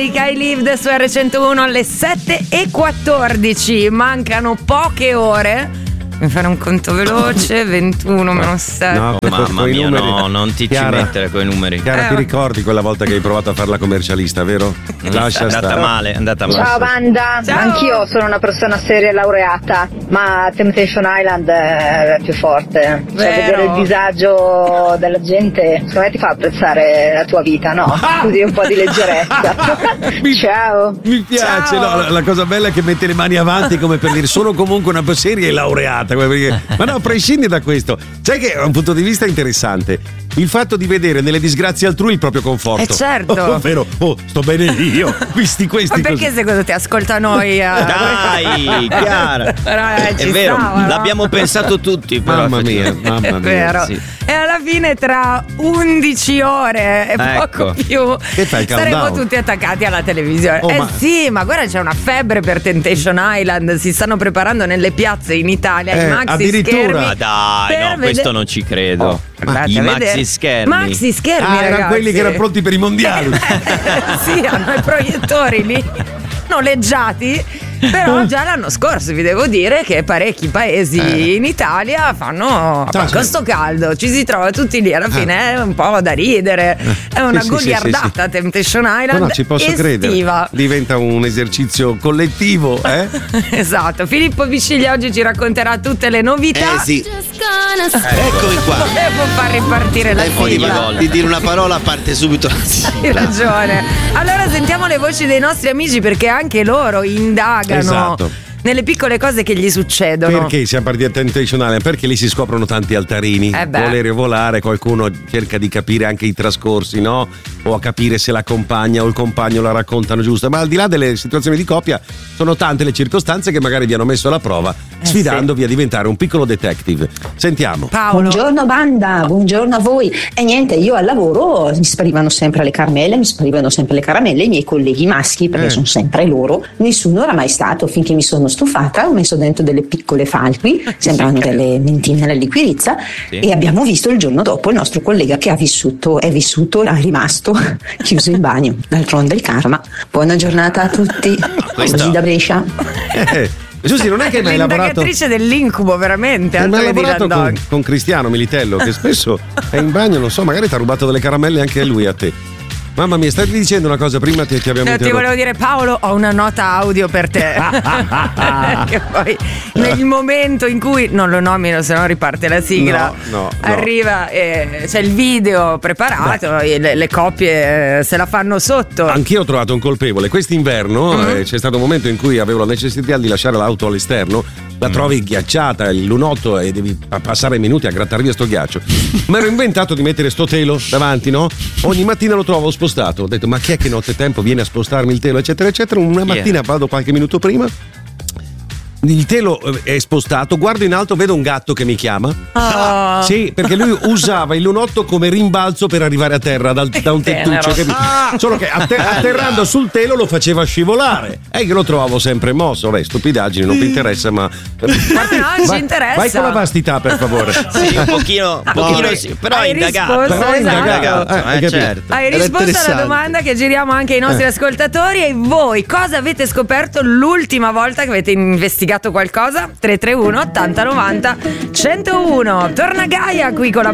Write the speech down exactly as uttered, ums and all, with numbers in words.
Metallica, I Lived su erre centouno alle sette e quattordici. Mancano poche ore. Mi fare un conto veloce, ventuno meno sette. No, mamma mia, numeri. No, non ti Chiara, ci mettere coi numeri. Chiara, eh, ti ricordi quella volta che hai provato a fare la commercialista, vero? Lascia è andata stare. male, è andata male. Ciao banda, Ciao. Anch'io sono una persona seria e laureata, ma Temptation Island è più forte. Cioè, Vero. vedere il disagio della gente, secondo me ti fa apprezzare la tua vita, no? Così un po' di leggerezza. mi, Ciao. Mi piace, Ciao. no, la, la cosa bella è che mette le mani avanti come per dire sono comunque una seria e laureata. Perché, ma no, prescindi da questo. Sai che è un punto di vista interessante il fatto di vedere nelle disgrazie altrui il proprio conforto. Eh certo. Oh, ovvero, oh, sto bene io, visti questi. Ma perché così. secondo te ascolta noi? Eh? Dai, Chiara. Però, eh, è ci vero, stava, no? l'abbiamo pensato tutti. Però, Mamma mia, mamma È mia. vero. sì. E alla fine tra undici ore e Ecco. poco più Che fai, il saremo countdown? tutti attaccati alla televisione. Oh, eh ma- sì, ma guarda, c'è una febbre per Temptation Island. Si stanno preparando nelle piazze in Italia Eh, i maxi addirittura? schermi. Ma dai, per no, vede- questo non ci credo. Oh, Andate I a maxi vedere. schermi. Maxi schermi, Ah, erano ragazzi. quelli che erano pronti per i mondiali. Sì, hanno i proiettori lì noleggiati. Però già l'anno scorso vi devo dire che parecchi paesi Eh. in Italia fanno Ciao, con sto caldo, ci si trova tutti lì, alla fine è un po' da ridere, è una Sì, sì, goliardata sì, sì. Temptation Island. No, no, ci posso estiva. credere. Diventa un esercizio collettivo, eh? Esatto, Filippo Bisciglia oggi ci racconterà tutte le novità. Eh sì, eccomi qua. Volevo far ripartire la Tempo di, sigla. di dire una parola, parte subito la Hai sigla. ragione. Allora sentiamo le voci dei nostri amici perché anche loro indagano Esatto. nelle piccole cose che gli succedono. Perché siamo partiti a Temptation Island? Perché lì si scoprono tanti altarini. Eh beh. Volere volare, qualcuno cerca di capire anche i trascorsi, no? O a capire se la compagna o il compagno la raccontano giusta. Ma al di là delle situazioni di coppia, sono tante le circostanze che magari vi hanno messo alla prova, Eh sfidandovi a diventare un piccolo detective. Sentiamo. Paolo. Buongiorno banda, buongiorno a voi. E niente, io al lavoro mi sparivano sempre le caramelle, mi sparivano sempre le caramelle, i miei colleghi maschi, perché Eh. sono sempre loro, nessuno era mai stato, finché mi sono stufata, ho messo dentro delle piccole falqui, sembravano delle mentine alla liquirizia, Sì. e abbiamo visto il giorno dopo il nostro collega che ha vissuto, è vissuto, è rimasto chiuso in bagno, d'altronde il karma. Buona giornata a tutti, Questo- così da Brescia. Eh, Giussi, non è che hai mai lavorato. L'indagatrice dell'incubo, veramente. Hai mai altro che lavorato Dylan con, Dog. con Cristiano Militello, che spesso è in bagno, non so, magari ti ha rubato delle caramelle anche lui a te. Mamma mia, stavi dicendo una cosa prima, ti, ti abbiamo No, ti interrotto. volevo dire, Paolo, ho una nota audio per te. Che poi nel momento in cui non lo nomino, se no riparte la sigla. No, no, no. Arriva, eh, c'è il video preparato, e le, le coppie eh, se la fanno sotto. Anch'io ho trovato un colpevole. Quest'inverno Mm-hmm. eh, c'è stato un momento in cui avevo la necessità di lasciare l'auto all'esterno. La trovi ghiacciata, il lunotto, e devi pa- passare minuti a grattare via sto ghiaccio. Mi ero inventato di mettere sto telo davanti, no? Ogni mattina lo trovo spostato. Ho detto, ma chi è che nottetempo viene a spostarmi il telo, eccetera, eccetera. Una mattina vado qualche minuto prima. Il telo è spostato, guardo in alto, vedo un gatto che mi chiama. Oh. Sì, perché lui usava il lunotto come rimbalzo per arrivare a terra dal- da un Tenero. tettuccio. capito? Solo che atter- atterrando sul telo lo faceva scivolare. E io lo trovavo sempre mosso. Vabbè, stupidaggini, non mi interessa, ma. Parti- no, ci vai- interessa. Vai con la vastità, per favore. Sì, un pochino, un pochino sì, però Hai è indagato. risposto, Però è esatto. indagato, Eh, eh, hai capito. certo. Hai Era risposto alla interessante. domanda che giriamo anche ai nostri Eh. ascoltatori. E voi cosa avete scoperto l'ultima volta che avete investigato qualcosa? tre tre uno ottanta novanta centouno. Torna Gaia qui con la